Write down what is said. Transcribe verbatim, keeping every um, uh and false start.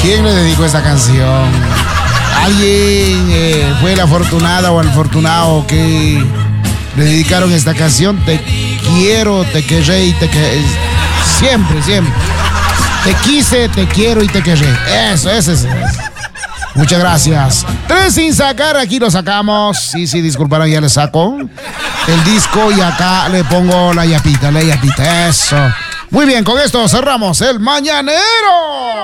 ¿Quién le dedicó esta canción? ¿Alguien eh, fue la afortunada o el afortunado que le dedicaron esta canción? Te quiero, te querré y te querré. Siempre, siempre. Te quise, te quiero y te querré. Eso, ese es. Muchas gracias. Tres sin sacar, aquí lo sacamos. Sí, sí, disculparon, ya le saco el disco y acá le pongo la yapita, la yapita. Eso. Muy bien, con esto cerramos el Mañanero.